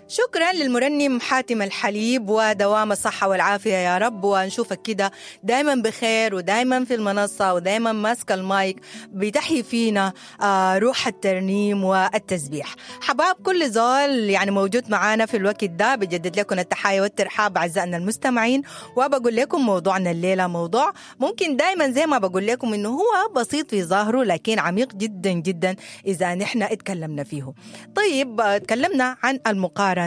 شكرا للمرنم حاتم الحليب، ودوام الصحة والعافية يا رب، ونشوفك كده دايما بخير ودايما في المنصة ودايما ماسك المايك بتحيي فينا روح الترنيم والتسبيح. حباب كل زول يعني موجود معانا في الوقت ده بجدد لكم التحية والترحاب أعزائنا المستمعين، وبقول لكم موضوعنا الليلة موضوع ممكن دايما زي ما بقول لكم إنه هو بسيط في ظاهره لكن عميق جدا جدا إذا نحن اتكلمنا فيه. طيب اتكلمنا عن المقارنة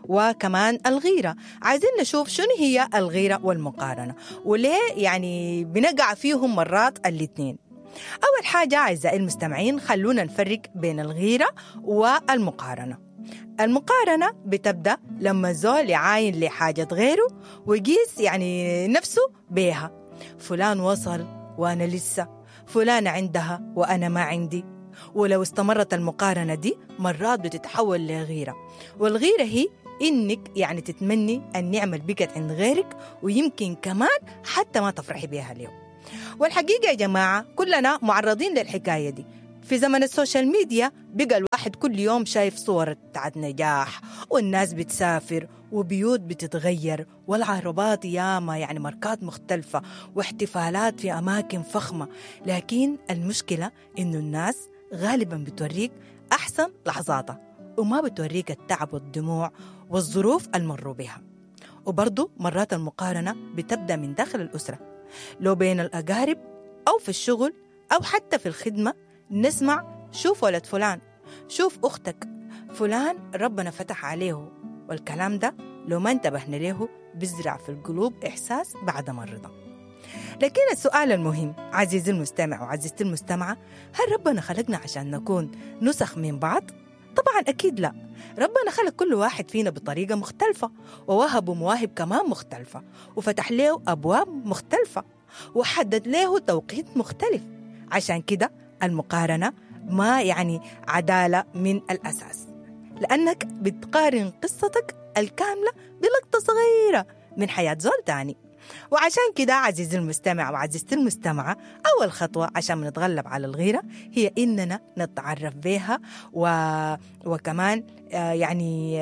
وكمان الغيرة، عايزين نشوف شنو هي الغيرة والمقارنة وليه يعني بنقع فيهم مرات الاثنين. أول حاجة أعزائي المستمعين خلونا نفرق بين الغيرة والمقارنة. المقارنة بتبدأ لما زول يعاين لحاجة غيره ويقيس يعني نفسه بيها، فلان وصل وأنا لسه، فلان عندها وأنا ما عندي. ولو استمرت المقارنة دي مرات بتتحول لغيرة، والغيرة هي إنك يعني تتمني النعمة اللي بقت عند غيرك ويمكن كمان حتى ما تفرحي بيها اليوم. والحقيقة يا جماعة كلنا معرضين للحكاية دي. في زمن السوشيال ميديا بقى الواحد كل يوم شايف صور بتاعت نجاح، والناس بتسافر وبيوت بتتغير والعربات ياما يعني ماركات مختلفة واحتفالات في أماكن فخمة. لكن المشكلة إنه الناس غالباً بتوريك أحسن لحظاتها وما بتوريك التعب والدموع والظروف المروا بها. وبرضو مرات المقارنة بتبدأ من داخل الأسرة، لو بين الأقارب أو في الشغل أو حتى في الخدمة. نسمع شوف ولد فلان، شوف أختك فلان ربنا فتح عليه، والكلام ده لو ما انتبهنا له بيزرع في القلوب إحساس بعدم الرضا. لكن السؤال المهم عزيزي المستمع وعزيزتي المستمعة، هل ربنا خلقنا عشان نكون نسخ من بعض؟ طبعا أكيد لا. ربنا خلق كل واحد فينا بطريقة مختلفة، ووهبه مواهب كمان مختلفة، وفتح له أبواب مختلفة، وحدد له توقيت مختلف. عشان كده المقارنة ما يعني عدالة من الأساس، لأنك بتقارن قصتك الكاملة بلقطة صغيرة من حياة زول تاني. وعشان كده عزيزي المستمع وعزيزتي المستمعة، أول خطوة عشان نتغلب على الغيرة هي إننا نتعرف بها وكمان يعني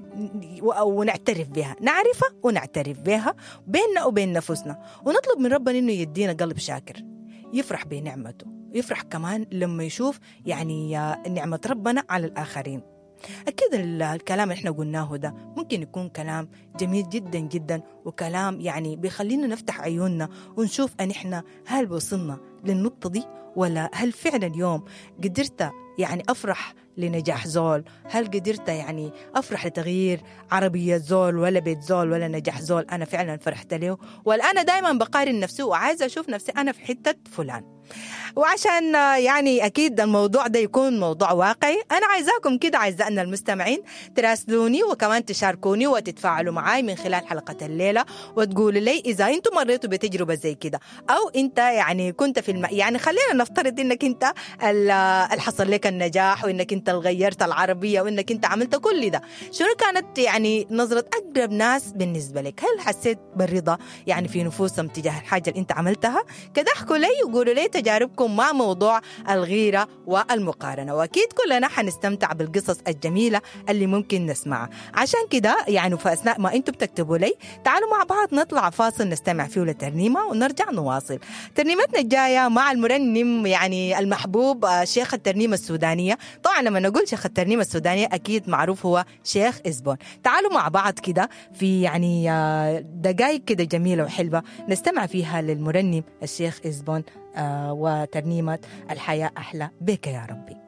ونعترف بها، نعرفها ونعترف بها بيننا وبين نفسنا، ونطلب من ربنا إنه يدينا قلب شاكر يفرح بنعمته، يفرح كمان لما يشوف يعني نعمة ربنا على الآخرين. أكيد الكلام اللي احنا قلناه ده ممكن يكون كلام جميل جدا جدا، وكلام يعني بيخلينا نفتح عيوننا ونشوف أن احنا هل وصلنا للنقطة دي، ولا هل فعلا يوم قدرت يعني أفرح لنجاح زول، هل قدرت يعني أفرح لتغيير عربية زول ولا بيت زول ولا نجاح زول أنا فعلا فرحت له، ولا أنا دايما بقارن نفسي وعايزة أشوف نفسي أنا في حتة فلان. وعشان يعني أكيد الموضوع ده يكون موضوع واقعي، أنا عايزاكم كده أعزائنا المستمعين تراسلوني وكمان تشاركوني وتتفاعلوا معاي من خلال حلقة الليلة، وتقولوا لي إذا أنتم مريتوا بتجربة زي كده، أو أنت يعني كنت في يعني خلينا نفترض إنك أنت الحصل لك النجاح وإنك أنت غيرت العربية وإنك أنت عملت كل ده، شنو كانت يعني نظرة أقرب ناس بالنسبة لك؟ هل حسيت بالرضا يعني في نفوسهم تجاه الحاجة اللي أنت عملتها؟ كده احكوا لي وقولوا لي تجاربكم مع موضوع الغيرة والمقارنة، وأكيد كلنا حنستمتع بالقصص الجميلة اللي ممكن نسمعها. عشان كده يعني في أثناء ما أنتم بتكتبوا لي تعالوا مع بعض نطلع فاصل نستمع فيه لترنيمة ونرجع نواصل ترنيمتنا الجاية مع المرنم يعني المحبوب شيخ الترنيمة السودانية. طبعا لما نقول شيخ الترنيمة السودانية أكيد معروف هو شيخ إزبون. تعالوا مع بعض كده في يعني دقائق كده جميلة وحلوة نستمع فيها للمرنم الشيخ إزبون وترنيمة الحياة أحلى بك يا ربي.